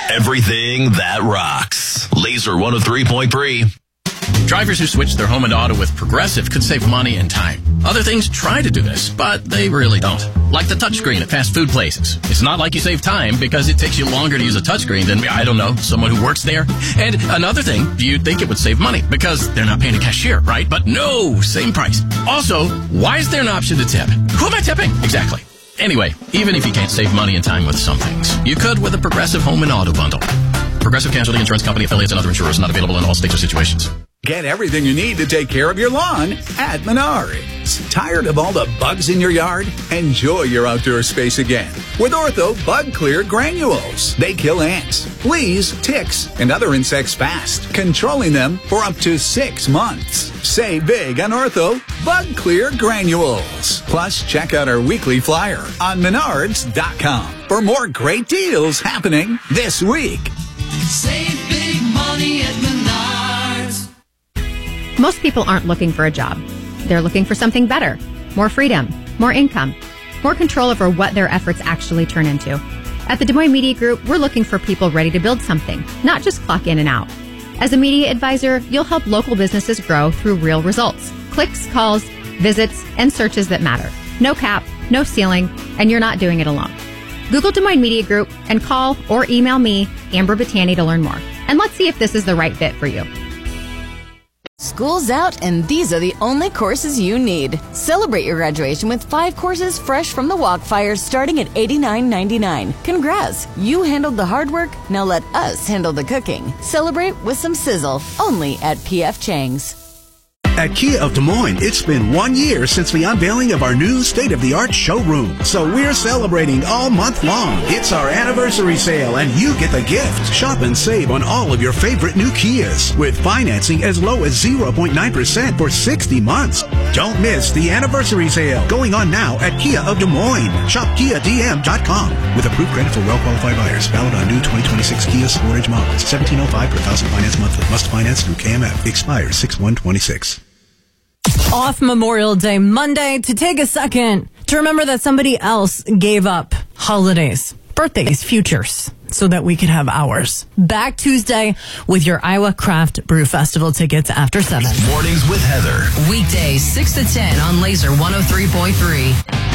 Everything that rocks. Laser 103.3. Drivers who switch their home and auto with Progressive could save money and time. Other things try to do this, but they really don't. Like the touchscreen at fast food places. It's not like you save time because it takes you longer to use a touchscreen than, I don't know, someone who works there. And another thing, you'd think it would save money because they're not paying a cashier, right? But no, same price. Also, why is there an option to tip? Who am I tipping? Exactly. Anyway, even if you can't save money and time with some things, you could with a Progressive home and auto bundle. Progressive Casualty Insurance Company, affiliates, and other insurers not available in all states or situations. Get everything you need to take care of your lawn at Menards. Tired of all the bugs in your yard? Enjoy your outdoor space again with Ortho Bug Clear Granules. They kill ants, fleas, ticks, and other insects fast, controlling them for up to 6 months. Save big on Ortho Bug Clear Granules. Plus, check out our weekly flyer on Menards.com for more great deals happening this week. Save big money at Menards. Most people aren't looking for a job. They're looking for something better, more freedom, more income, more control over what their efforts actually turn into. At the Des Moines Media Group, we're looking for people ready to build something, not just clock in and out. As a media advisor, you'll help local businesses grow through real results. Clicks, calls, visits, and searches that matter. No cap, no ceiling, and you're not doing it alone. Google Des Moines Media Group and call or email me, Amber Battani, to learn more. And let's see if this is the right fit for you. School's out, and these are the only courses you need. Celebrate your graduation with 5 courses fresh from the Walkfire starting at $89.99. Congrats! You handled the hard work, now let us handle the cooking. Celebrate with some sizzle, only at P.F. Chang's. At Kia of Des Moines, it's been 1 year since the unveiling of our new state-of-the-art showroom. So we're celebrating all month long. It's our anniversary sale, and you get the gift. Shop and save on all of your favorite new Kias with financing as low as 0.9% for 60 months. Don't miss the anniversary sale going on now at Kia of Des Moines. Shop KiaDM.com with approved credit for well-qualified buyers. Valid on new 2026 Kia Sportage models. $1,705 per thousand finance monthly. Must finance through KMF. Expires 6/1/26. Off Memorial Day Monday to take a second to remember that somebody else gave up holidays, birthdays, futures, so that we could have ours. Back Tuesday with your Iowa Craft Brew Festival tickets after 7. Mornings with Heather. Weekdays 6 to 10 on Laser 103.3.